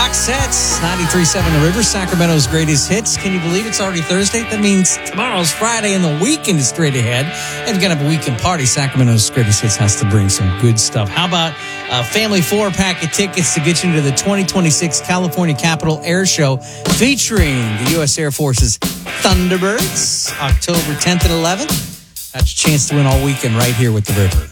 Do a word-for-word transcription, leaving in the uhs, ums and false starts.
Fox Hits, ninety-three point seven The River, Sacramento's greatest hits. Can you believe it's already Thursday? That means tomorrow's Friday and the weekend is straight ahead. And if you're going to have a weekend party, Sacramento's greatest hits has to bring some good stuff. How about a family four-pack of tickets to get you into the twenty twenty-six California Capitol Air Show featuring the U S Air Force's Thunderbirds, October tenth and eleventh? That's your chance to win all weekend right here with The River.